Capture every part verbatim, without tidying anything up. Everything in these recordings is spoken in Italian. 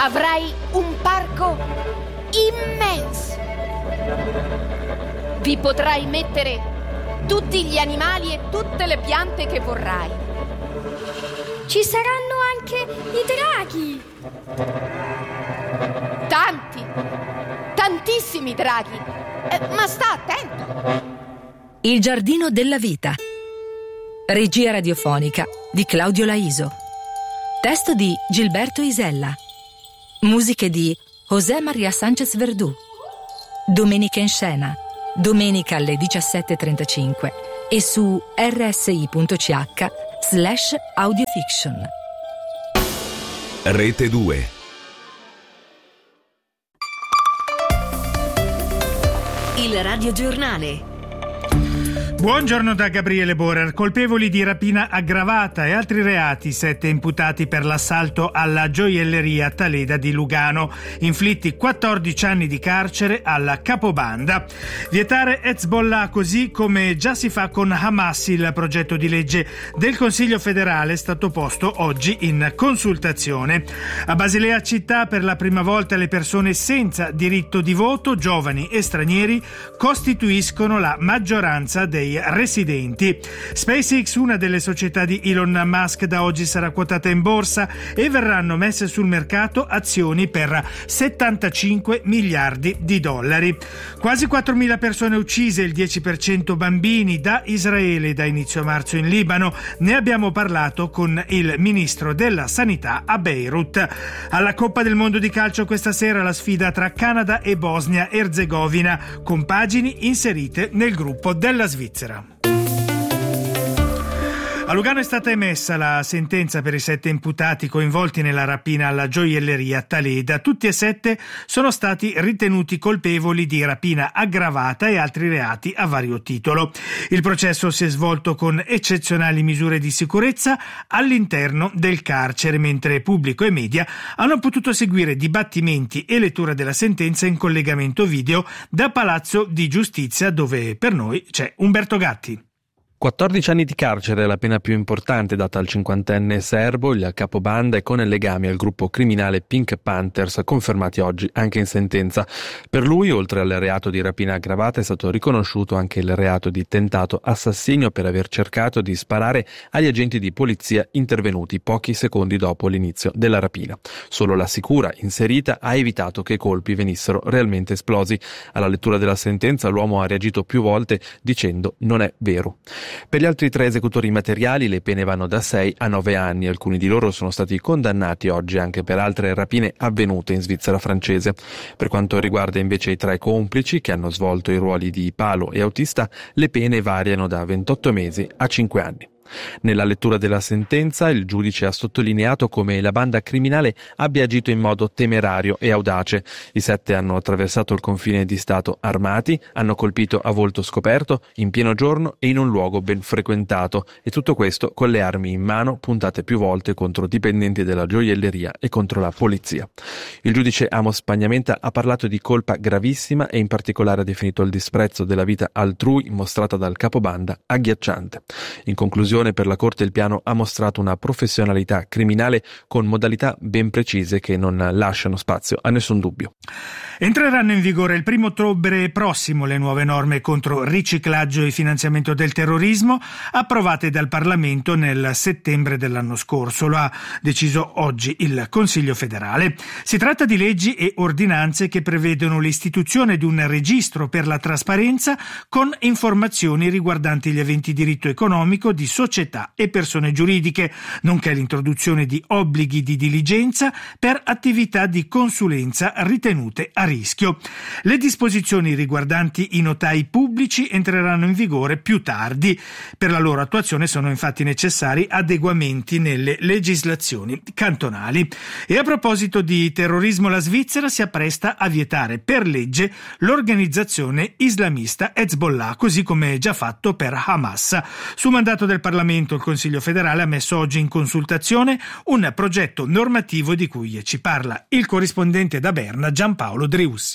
avrai un parco immenso. Vi potrai mettere tutti gli animali e tutte le piante che vorrai. Ci saranno anche i draghi. Tanti, tantissimi draghi. Eh, ma sta attento. Il giardino della vita. Regia radiofonica di Claudio Laiso. Testo di Gilberto Isella. Musiche di José María Sánchez Verdú. Domenica in scena, domenica alle diciassette e trentacinque e su rsi.ch slash audiofiction. Rete due. Il radiogiornale. Buongiorno da Gabriele Borer. Colpevoli di rapina aggravata e altri reati, sette imputati per l'assalto alla gioielleria Taleda di Lugano. Inflitti quattordici anni di carcere alla capobanda. Vietare Hezbollah, così come già si fa con Hamas. Il progetto di legge del Consiglio federale è stato posto oggi in consultazione. A Basilea città, per la prima volta, le persone senza diritto di voto, giovani e stranieri, costituiscono la maggioranza dei residenti. SpaceX, una delle società di Elon Musk, da oggi sarà quotata in borsa e verranno messe sul mercato azioni per settantacinque miliardi di dollari. Quasi quattromila persone uccise, il dieci per cento bambini, da Israele da inizio marzo in Libano. Ne abbiamo parlato con il ministro della sanità a Beirut. Alla Coppa del Mondo di calcio questa sera la sfida tra Canada e Bosnia-Erzegovina, compagini inserite nel gruppo della Svizzera. A Lugano è stata emessa la sentenza per i sette imputati coinvolti nella rapina alla gioielleria Taleda. Tutti e sette sono stati ritenuti colpevoli di rapina aggravata e altri reati a vario titolo. Il processo si è svolto con eccezionali misure di sicurezza all'interno del carcere, mentre pubblico e media hanno potuto seguire dibattimenti e lettura della sentenza in collegamento video da Palazzo di Giustizia, dove per noi c'è Umberto Gatti. quattordici anni di carcere è la pena più importante data al cinquantenne serbo, il capobanda, e con legami al gruppo criminale Pink Panthers, confermati oggi anche in sentenza. Per lui, oltre al reato di rapina aggravata, è stato riconosciuto anche il reato di tentato assassinio per aver cercato di sparare agli agenti di polizia intervenuti pochi secondi dopo l'inizio della rapina. Solo la sicura inserita ha evitato che i colpi venissero realmente esplosi. Alla lettura della sentenza l'uomo ha reagito più volte dicendo "non è vero". Per gli altri tre esecutori materiali le pene vanno da sei a nove anni. Alcuni di loro sono stati condannati oggi anche per altre rapine avvenute in Svizzera francese. Per quanto riguarda invece i tre complici, che hanno svolto i ruoli di palo e autista, le pene variano da ventotto mesi a cinque anni. Nella lettura della sentenza il giudice ha sottolineato come la banda criminale abbia agito in modo temerario e audace. I sette hanno attraversato il confine di Stato armati, hanno colpito a volto scoperto, in pieno giorno e in un luogo ben frequentato, e tutto questo con le armi in mano, puntate più volte contro dipendenti della gioielleria e contro la polizia. Il giudice Amos Pagnamenta ha parlato di colpa gravissima e in particolare ha definito il disprezzo della vita altrui mostrata dal capobanda agghiacciante. In conclusione, per la Corte il piano ha mostrato una professionalità criminale con modalità ben precise che non lasciano spazio a nessun dubbio. Entreranno in vigore il primo ottobre prossimo le nuove norme contro riciclaggio e finanziamento del terrorismo, approvate dal Parlamento nel settembre dell'anno scorso. Lo ha deciso oggi il Consiglio federale. Si tratta di leggi e ordinanze che prevedono l'istituzione di un registro per la trasparenza con informazioni riguardanti gli aventi diritto economico di società e persone giuridiche, nonché l'introduzione di obblighi di diligenza per attività di consulenza ritenute a rischio. Le disposizioni riguardanti i notai pubblici entreranno in vigore più tardi. Per la loro attuazione sono infatti necessari adeguamenti nelle legislazioni cantonali. E a proposito di terrorismo, la Svizzera si appresta a vietare per legge l'organizzazione islamista Hezbollah, così come già fatto per Hamas. Su mandato del Parlamento, il Consiglio federale ha messo oggi in consultazione un progetto normativo di cui ci parla il corrispondente da Berna Giampaolo Driussi.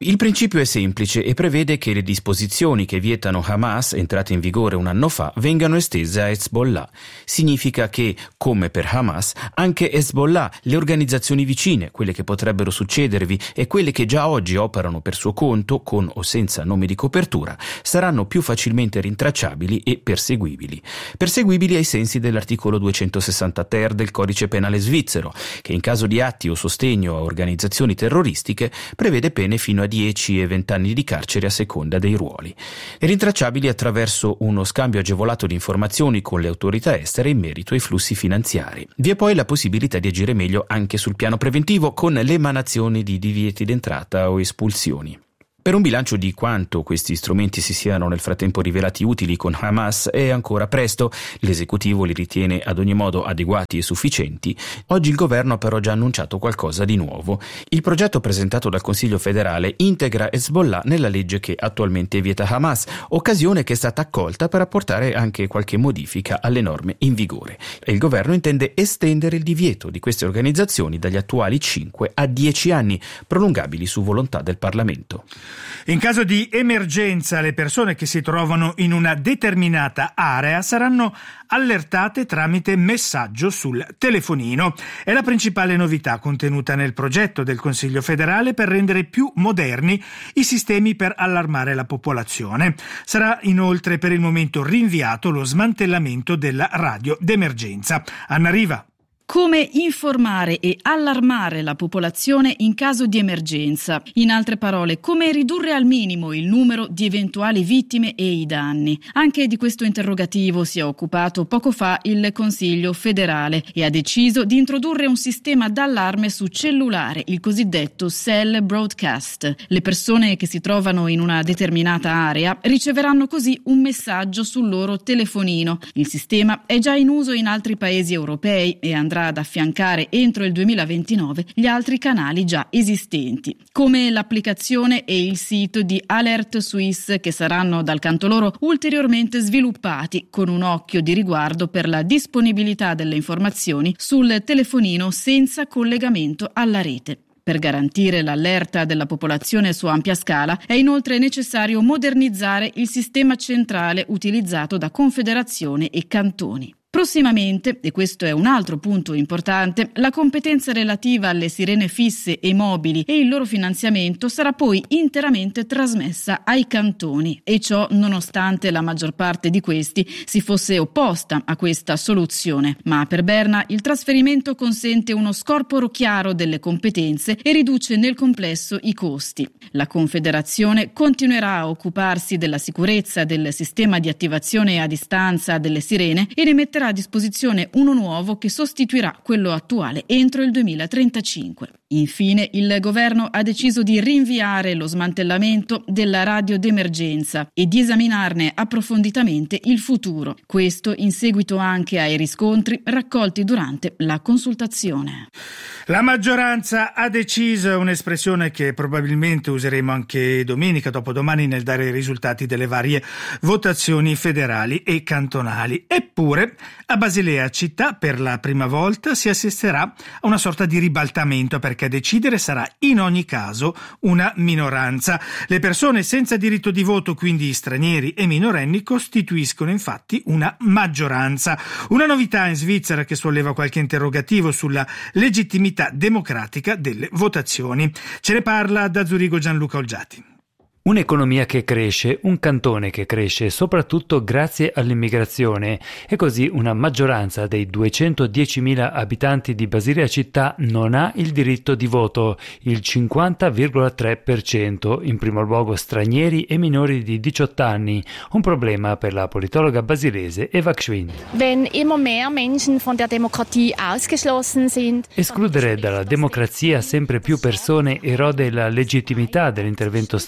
Il principio è semplice e prevede che le disposizioni che vietano Hamas, entrate in vigore un anno fa, vengano estese a Hezbollah. Significa che, come per Hamas, anche Hezbollah, le organizzazioni vicine, quelle che potrebbero succedervi e quelle che già oggi operano per suo conto, con o senza nome di copertura, saranno più facilmente rintracciabili e perseguibili. Perseguibili ai sensi dell'articolo duecentosessanta ter del codice penale svizzero, che in caso di atti o sostegno a organizzazioni terroristiche prevede pene fino a dieci e venti anni di carcere a seconda dei ruoli. E rintracciabili attraverso uno scambio agevolato di informazioni con le autorità estere in merito ai flussi finanziari. Vi è poi la possibilità di agire meglio anche sul piano preventivo con l'emanazione di divieti d'entrata o espulsioni. Per un bilancio di quanto questi strumenti si siano nel frattempo rivelati utili con Hamas è ancora presto, l'esecutivo li ritiene ad ogni modo adeguati e sufficienti. Oggi il governo ha però già annunciato qualcosa di nuovo. Il progetto presentato dal Consiglio federale integra Hezbollah nella legge che attualmente vieta Hamas, occasione che è stata accolta per apportare anche qualche modifica alle norme in vigore. E il governo intende estendere il divieto di queste organizzazioni dagli attuali cinque a dieci anni, prolungabili su volontà del Parlamento. In caso di emergenza, le persone che si trovano in una determinata area saranno allertate tramite messaggio sul telefonino. È la principale novità contenuta nel progetto del Consiglio federale per rendere più moderni i sistemi per allarmare la popolazione. Sarà inoltre per il momento rinviato lo smantellamento della radio d'emergenza. Anna Riva. Come informare e allarmare la popolazione in caso di emergenza. In altre parole, come ridurre al minimo il numero di eventuali vittime e i danni. Anche di questo interrogativo si è occupato poco fa il Consiglio federale e ha deciso di introdurre un sistema d'allarme su cellulare, il cosiddetto Cell Broadcast. Le persone che si trovano in una determinata area riceveranno così un messaggio sul loro telefonino. Il sistema è già in uso in altri paesi europei e andrà ad affiancare entro il duemilaventinove gli altri canali già esistenti, come l'applicazione e il sito di Alert Suisse, che saranno dal canto loro ulteriormente sviluppati con un occhio di riguardo per la disponibilità delle informazioni sul telefonino senza collegamento alla rete. Per garantire l'allerta della popolazione su ampia scala è inoltre necessario modernizzare il sistema centrale utilizzato da confederazione e cantoni. Prossimamente, e questo è un altro punto importante, la competenza relativa alle sirene fisse e mobili e il loro finanziamento sarà poi interamente trasmessa ai cantoni, e ciò nonostante la maggior parte di questi si fosse opposta a questa soluzione. Ma per Berna il trasferimento consente uno scorporo chiaro delle competenze e riduce nel complesso i costi. La Confederazione continuerà a occuparsi della sicurezza del sistema di attivazione a distanza delle sirene e ne metterà a disposizione uno nuovo che sostituirà quello attuale entro il duemilatrentacinque. Infine, il governo ha deciso di rinviare lo smantellamento della radio d'emergenza e di esaminarne approfonditamente il futuro. Questo in seguito anche ai riscontri raccolti durante la consultazione. La maggioranza ha deciso, un'espressione che probabilmente useremo anche domenica, dopodomani, nel dare i risultati delle varie votazioni federali e cantonali. Eppure, a Basilea città, per la prima volta, si assisterà a una sorta di ribaltamento, perché a decidere sarà in ogni caso una minoranza. Le persone senza diritto di voto, quindi stranieri e minorenni, costituiscono infatti una maggioranza. Una novità in Svizzera che solleva qualche interrogativo sulla legittimità democratica delle votazioni. Ce ne parla da Zurigo Gianluca Olgiati. Un'economia che cresce, un cantone che cresce soprattutto grazie all'immigrazione, e così una maggioranza dei duecentodiecimila abitanti di Basilea città non ha il diritto di voto, il cinquanta virgola tre per cento, in primo luogo stranieri e minori di diciotto anni, un problema per la politologa basilese Eva Gschwind. Wenn immer mehr Menschen von der Demokratie ausgeschlossen sind. Escludere dalla democrazia sempre più persone erode la legittimità dell'intervento statale.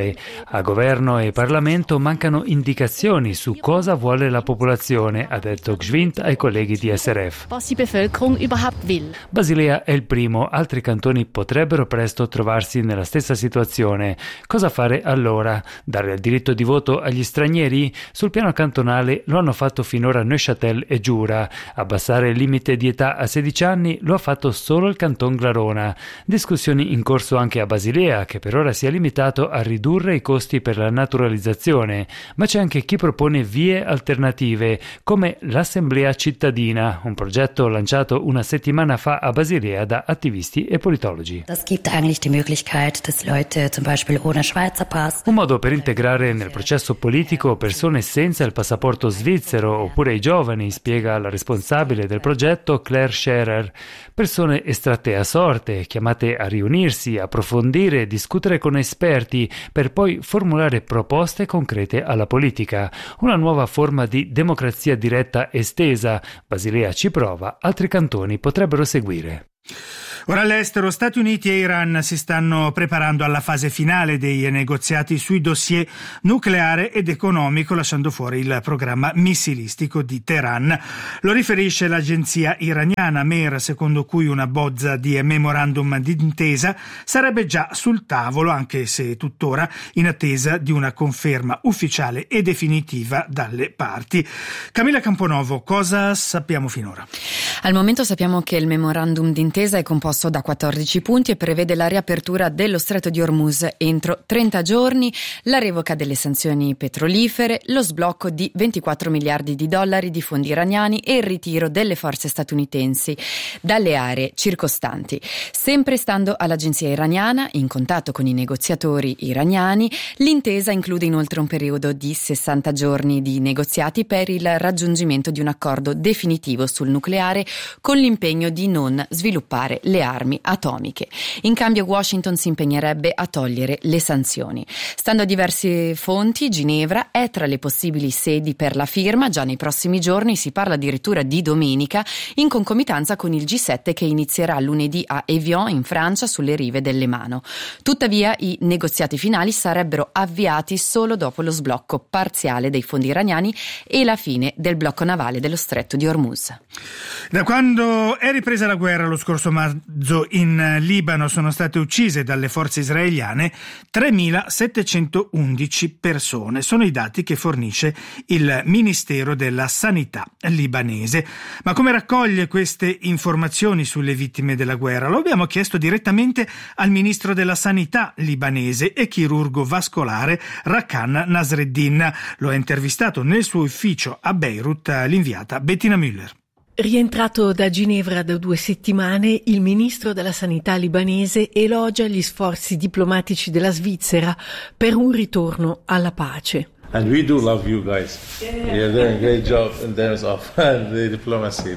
nazionale. A governo e Parlamento mancano indicazioni su cosa vuole la popolazione, ha detto Gschwind ai colleghi di S R F. Was die Bevölkerung überhaupt will. Basilea è il primo, altri cantoni potrebbero presto trovarsi nella stessa situazione. Cosa fare allora? Dare il diritto di voto agli stranieri? Sul piano cantonale lo hanno fatto finora Neuchâtel e Giura. Abbassare il limite di età a sedici anni lo ha fatto solo il canton Glarona. Discussioni in corso anche a Basilea, che per ora si è limitato a ridurre i costi per la naturalizzazione, ma c'è anche chi propone vie alternative, come l'Assemblea cittadina, un progetto lanciato una settimana fa a Basilea da attivisti e politologi. Das gibt eigentlich die Möglichkeit, dass Leute zum Beispiel ohne Schweizer Pass. Un modo per integrare nel processo politico persone senza il passaporto svizzero oppure i giovani, spiega la responsabile del progetto Claire Scherer. Persone estratte a sorte, chiamate a riunirsi, approfondire e discutere con esperti per poi formulare proposte concrete alla politica. Una nuova forma di democrazia diretta estesa. Basilea ci prova, altri cantoni potrebbero seguire. Ora all'estero, Stati Uniti e Iran si stanno preparando alla fase finale dei negoziati sui dossier nucleare ed economico, lasciando fuori il programma missilistico di Teheran. Lo riferisce l'agenzia iraniana Mer, secondo cui una bozza di memorandum d'intesa sarebbe già sul tavolo, anche se tuttora in attesa di una conferma ufficiale e definitiva dalle parti. Camilla Camponovo, cosa sappiamo finora? Al momento sappiamo che il memorandum d'intesa è composto da quattordici punti e prevede la riapertura dello Stretto di Hormuz entro trenta giorni, la revoca delle sanzioni petrolifere, lo sblocco di ventiquattro miliardi di dollari di fondi iraniani e il ritiro delle forze statunitensi dalle aree circostanti. Sempre stando all'agenzia iraniana, in contatto con i negoziatori iraniani, l'intesa include inoltre un periodo di sessanta giorni di negoziati per il raggiungimento di un accordo definitivo sul nucleare con l'impegno di non sviluppare le armi atomiche. In cambio Washington si impegnerebbe a togliere le sanzioni. Stando a diverse fonti, Ginevra è tra le possibili sedi per la firma. Già nei prossimi giorni si parla addirittura di domenica, in concomitanza con il G sette che inizierà lunedì a Evian in Francia, sulle rive del Lemano. Tuttavia i negoziati finali sarebbero avviati solo dopo lo sblocco parziale dei fondi iraniani e la fine del blocco navale dello Stretto di Hormuz. Da quando è ripresa la guerra lo scorso marzo in Libano sono state uccise dalle forze israeliane tremilasettecentoundici persone. Sono i dati che fornisce il Ministero della Sanità libanese. Ma come raccoglie queste informazioni sulle vittime della guerra? Lo abbiamo chiesto direttamente al Ministro della Sanità libanese e chirurgo vascolare Rakan Nasreddin. Lo ha intervistato nel suo ufficio a Beirut l'inviata Bettina Müller. Rientrato da Ginevra da due settimane, il ministro della sanità libanese elogia gli sforzi diplomatici della Svizzera per un ritorno alla pace. And we do love you guys. You're doing a great job in terms of the diplomacy.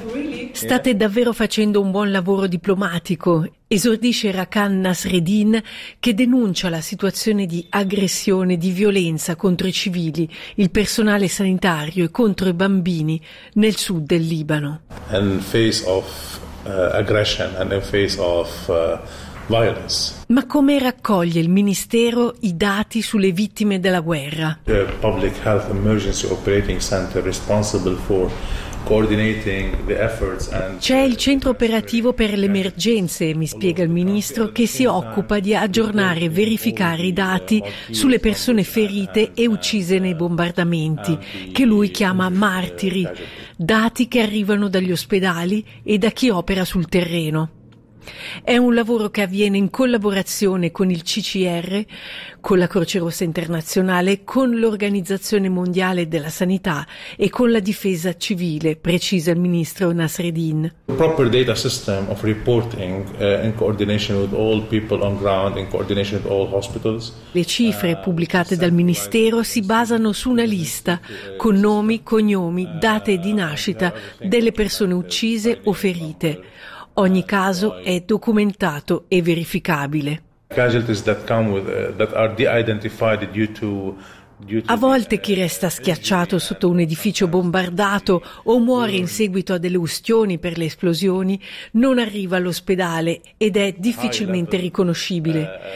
State davvero facendo un buon lavoro diplomatico, esordisce Rakan Nasreddin, che denuncia la situazione di aggressione, di violenza contro i civili, il personale sanitario e contro i bambini nel sud del Libano. In face of uh, aggression and in face of uh, violence. Ma come raccoglie il Ministero i dati sulle vittime della guerra? The Public Health Emergency Operating Center responsible for coordinating the efforts and... C'è il centro operativo per le emergenze, mi spiega il ministro, che si occupa di aggiornare e verificare i dati sulle persone ferite e uccise nei bombardamenti, che lui chiama martiri, dati che arrivano dagli ospedali e da chi opera sul terreno. È un lavoro che avviene in collaborazione con il C C R, con la Croce Rossa Internazionale, con l'Organizzazione Mondiale della Sanità e con la Difesa Civile, precisa il ministro Nasreddin. Proper data system of reporting uh, in coordination with all people on ground, in coordination with all hospitals. Le cifre pubblicate dal ministero si basano su una lista con nomi, cognomi, date di nascita delle persone uccise o ferite. Ogni caso è documentato e verificabile. Casualties that come with, uh, that are de-identified due to A volte chi resta schiacciato sotto un edificio bombardato o muore in seguito a delle ustioni per le esplosioni non arriva all'ospedale ed è difficilmente riconoscibile.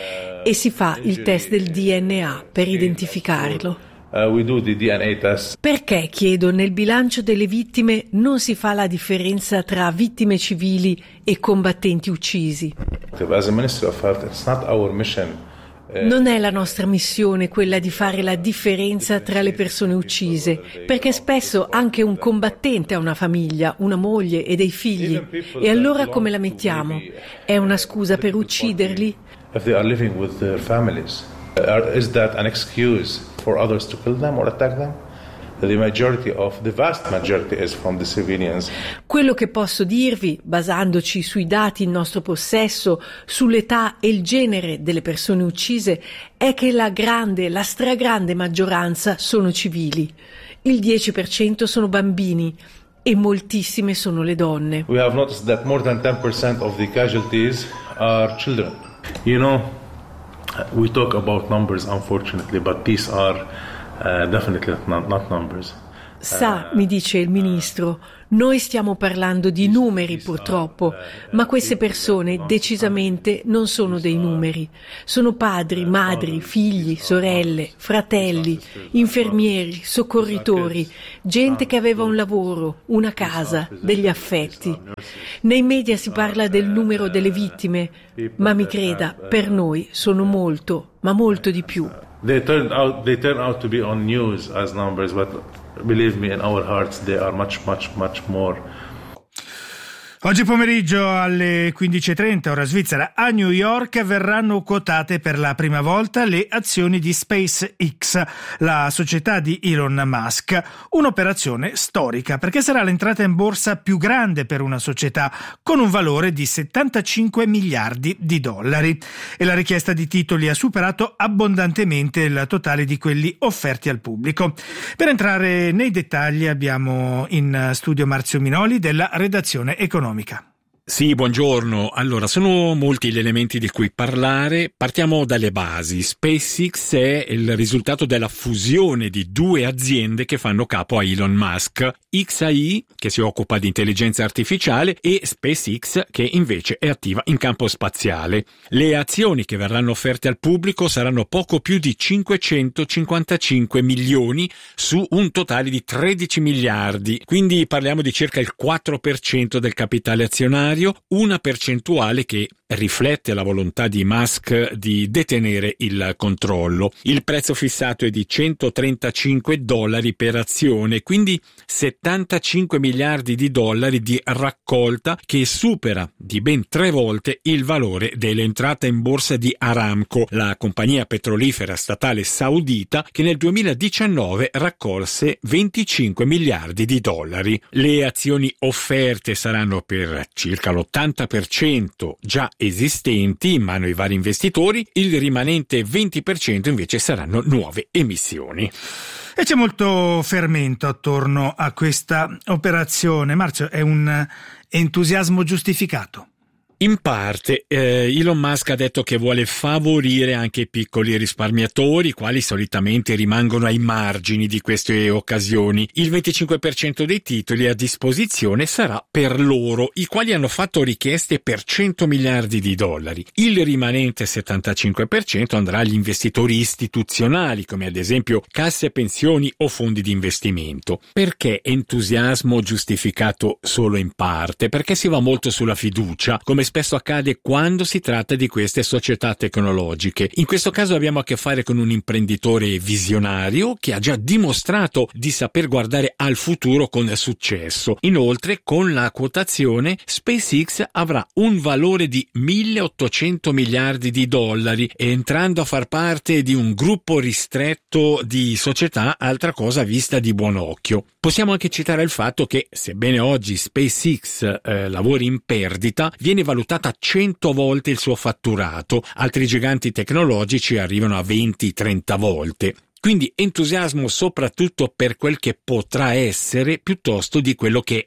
e si fa il test del D N A per identificarlo. Uh, we do the D N A test. Perché, chiedo, nel bilancio delle vittime non si fa la differenza tra vittime civili e combattenti uccisi? As a Ministry of Health, it's not our mission. Non è la nostra missione quella di fare la differenza tra le persone uccise, perché spesso anche un combattente ha una famiglia, una moglie e dei figli. E allora come la mettiamo? È una scusa per ucciderli? If they are living with their families, is that an excuse for others to kill them or attack them? The majority of the vast majority is from the civilians. Quello che posso dirvi, basandoci sui dati in nostro possesso, sull'età e il genere delle persone uccise, è che la grande, la stragrande maggioranza sono civili. Il dieci per cento sono bambini e moltissime sono le donne. We have noticed that more than ten percent of the casualties are children. You know, we talk about numbers unfortunately, but these are Uh, definitely not, not numbers. Sa, mi dice il ministro, noi stiamo parlando di numeri purtroppo, ma queste persone decisamente non sono dei numeri. Sono padri, madri, figli, sorelle, fratelli, infermieri, soccorritori, gente che aveva un lavoro, una casa, degli affetti. Nei media si parla del numero delle vittime, ma mi creda, per noi sono molto, ma molto di più. They turned out they turn out to be on news as numbers, but believe me, in our hearts they are much, much, much more. Oggi pomeriggio alle quindici e trenta, ora svizzera, a New York verranno quotate per la prima volta le azioni di SpaceX, la società di Elon Musk. Un'operazione storica, perché sarà l'entrata in borsa più grande per una società, con un valore di settantacinque miliardi di dollari. E la richiesta di titoli ha superato abbondantemente il totale di quelli offerti al pubblico. Per entrare nei dettagli abbiamo in studio Marzio Minoli della redazione economica. Sì, buongiorno. Allora, sono molti gli elementi di cui parlare. Partiamo dalle basi. SpaceX è il risultato della fusione di due aziende che fanno capo a Elon Musk. X A I, che si occupa di intelligenza artificiale, e SpaceX, che invece è attiva in campo spaziale. Le azioni che verranno offerte al pubblico saranno poco più di cinquecentocinquantacinque milioni su un totale di tredici miliardi. Quindi parliamo di circa il quattro per cento del capitale azionario, una percentuale che riflette la volontà di Musk di detenere il controllo. Il prezzo fissato è di centotrentacinque dollari per azione, quindi settantacinque miliardi di dollari di raccolta, che supera di ben tre volte il valore dell'entrata in borsa di Aramco, la compagnia petrolifera statale saudita, che nel duemiladiciannove raccolse venticinque miliardi di dollari. Le azioni offerte saranno per circa l'ottanta per cento già esistenti in mano ai vari investitori, il rimanente venti per cento invece saranno nuove emissioni. E c'è molto fermento attorno a questa operazione. Marzio, è un entusiasmo giustificato? In parte, eh, Elon Musk ha detto che vuole favorire anche i piccoli risparmiatori, quali solitamente rimangono ai margini di queste occasioni. Il venticinque per cento dei titoli a disposizione sarà per loro, i quali hanno fatto richieste per cento miliardi di dollari. Il rimanente settantacinque per cento andrà agli investitori istituzionali, come ad esempio casse pensioni o fondi di investimento. Perché entusiasmo giustificato solo in parte? Perché si va molto sulla fiducia, come spesso accade quando si tratta di queste società tecnologiche. In questo caso abbiamo a che fare con un imprenditore visionario che ha già dimostrato di saper guardare al futuro con successo. Inoltre, con la quotazione, SpaceX avrà un valore di milleottocento miliardi di dollari, entrando a far parte di un gruppo ristretto di società, altra cosa vista di buon occhio. Possiamo anche citare il fatto che, sebbene oggi SpaceX eh, lavori in perdita, viene valutata cento volte il suo fatturato, altri giganti tecnologici arrivano a venti trenta volte. Quindi entusiasmo soprattutto per quel che potrà essere piuttosto di quello che è.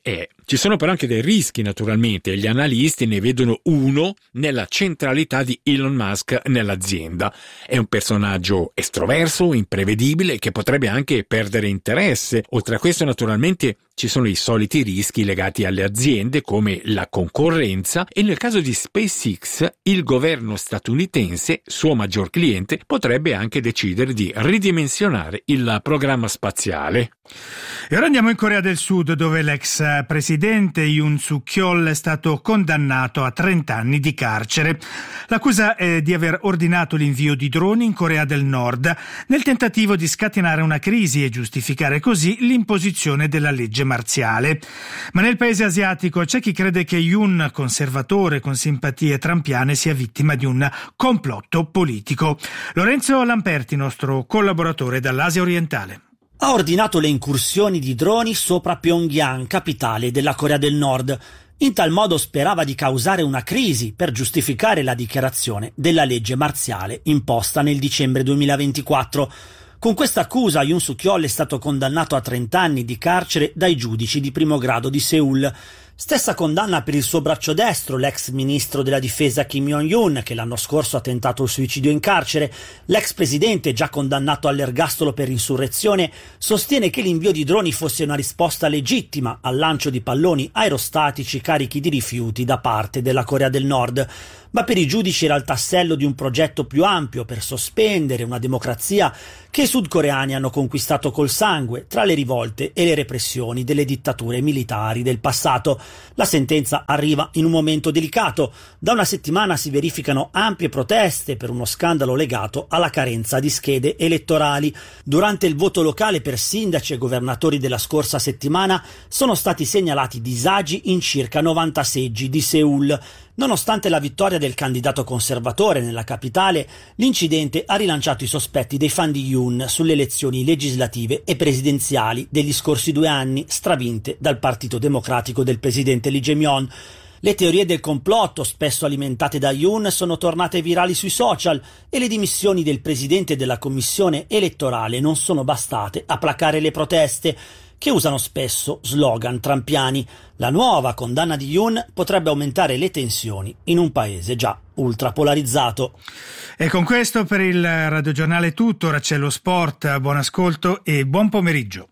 Ci sono però anche dei rischi, naturalmente, e gli analisti ne vedono uno nella centralità di Elon Musk nell'azienda. È un personaggio estroverso, imprevedibile, che potrebbe anche perdere interesse. Oltre a questo, naturalmente, ci sono i soliti rischi legati alle aziende come la concorrenza e nel caso di SpaceX il governo statunitense, suo maggior cliente, potrebbe anche decidere di ridimensionare il programma spaziale. E ora andiamo in Corea del Sud, dove l'ex presidente Yoon Suk-yeol è stato condannato a trenta anni di carcere. L'accusa è di aver ordinato l'invio di droni in Corea del Nord nel tentativo di scatenare una crisi e giustificare così l'imposizione della legge marziale. Ma nel paese asiatico c'è chi crede che Yoon, conservatore con simpatie trampiane, sia vittima di un complotto politico. Lorenzo Lamperti, nostro collaboratore dall'Asia orientale. Ha ordinato le incursioni di droni sopra Pyongyang, capitale della Corea del Nord. In tal modo sperava di causare una crisi per giustificare la dichiarazione della legge marziale imposta nel dicembre duemilaventiquattro. Con questa accusa Yoon Suk-yeol è stato condannato a trenta anni di carcere dai giudici di primo grado di Seul. Stessa condanna per il suo braccio destro, l'ex ministro della difesa Kim Jong-un, che l'anno scorso ha tentato il suicidio in carcere. L'ex presidente, già condannato all'ergastolo per insurrezione, sostiene che l'invio di droni fosse una risposta legittima al lancio di palloni aerostatici carichi di rifiuti da parte della Corea del Nord. Ma per i giudici era il tassello di un progetto più ampio per sospendere una democrazia che i sudcoreani hanno conquistato col sangue tra le rivolte e le repressioni delle dittature militari del passato. La sentenza arriva in un momento delicato. Da una settimana si verificano ampie proteste per uno scandalo legato alla carenza di schede elettorali. Durante il voto locale per sindaci e governatori della scorsa settimana sono stati segnalati disagi in circa novanta seggi di Seul. Nonostante la vittoria del candidato conservatore nella capitale, l'incidente ha rilanciato i sospetti dei fan di Yoon sulle elezioni legislative e presidenziali degli scorsi due anni, stravinte dal Partito Democratico del presidente Lee Jae-myung. Le teorie del complotto, spesso alimentate da Yoon, sono tornate virali sui social e le dimissioni del presidente della commissione elettorale non sono bastate a placare le proteste, che usano spesso slogan trampiani. La nuova condanna di Yoon potrebbe aumentare le tensioni in un paese già ultrapolarizzato. E con questo per il radiogiornale è tutto. Ora c'è lo sport. Buon ascolto e buon pomeriggio.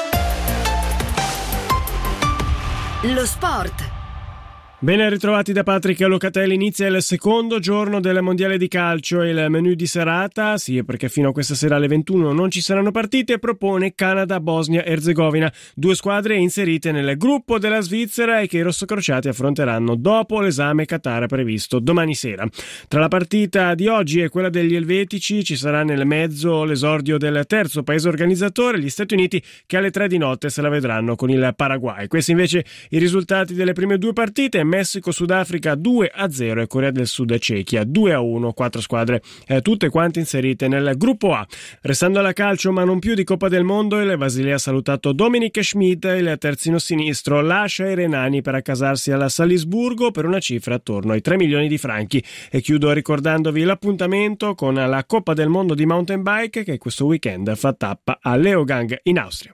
Lo sport. Ben ritrovati da Patrick Locatelli. Inizia il secondo giorno del mondiale di calcio e il menù di serata, sì perché fino a questa sera alle ventuno non ci saranno partite, propone Canada-Bosnia-Erzegovina, due squadre inserite nel gruppo della Svizzera e che i rossocrociati affronteranno dopo l'esame Qatar previsto domani sera. Tra la partita di oggi e quella degli elvetici ci sarà nel mezzo l'esordio del terzo paese organizzatore, gli Stati Uniti, che alle tre di notte se la vedranno con il Paraguay. Questi invece i risultati delle prime due partite: Messico-Sudafrica due a zero e Corea del Sud-Cechia due a uno, quattro squadre eh, tutte quante inserite nel gruppo A. Restando alla calcio ma non più di Coppa del Mondo, il Basilea ha salutato Dominic Schmidt, il terzino sinistro, lascia i renani per accasarsi alla Salisburgo per una cifra attorno ai tre milioni di franchi. E chiudo ricordandovi l'appuntamento con la Coppa del Mondo di mountain bike che questo weekend fa tappa a Leogang in Austria.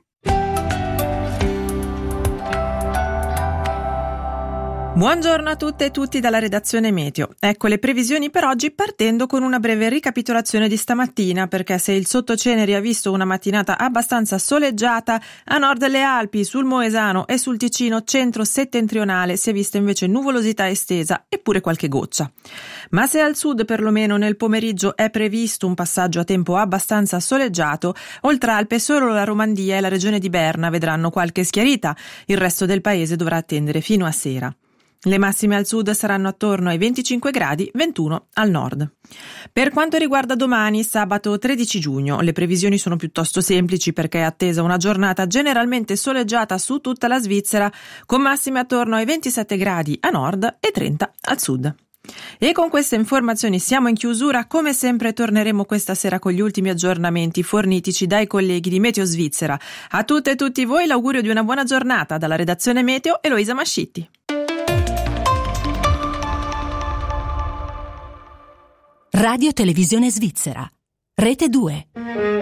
Buongiorno a tutte e tutti dalla redazione Meteo. Ecco le previsioni per oggi, partendo con una breve ricapitolazione di stamattina, perché se il Sottoceneri ha visto una mattinata abbastanza soleggiata, a nord delle Alpi, sul Moesano e sul Ticino centro-settentrionale si è vista invece nuvolosità estesa e pure qualche goccia. Ma se al sud perlomeno nel pomeriggio è previsto un passaggio a tempo abbastanza soleggiato, oltre Alpe solo la Romandia e la regione di Berna vedranno qualche schiarita, il resto del paese dovrà attendere fino a sera. Le massime al sud saranno attorno ai venticinque gradi, ventuno al nord. Per quanto riguarda domani, sabato tredici giugno, le previsioni sono piuttosto semplici perché è attesa una giornata generalmente soleggiata su tutta la Svizzera, con massime attorno ai ventisette gradi a nord e trenta al sud. E con queste informazioni siamo in chiusura. Come sempre torneremo questa sera con gli ultimi aggiornamenti fornitici dai colleghi di Meteo Svizzera. A tutte e tutti voi l'augurio di una buona giornata dalla redazione Meteo, Eloisa Mascitti. Radio Televisione Svizzera, Rete due.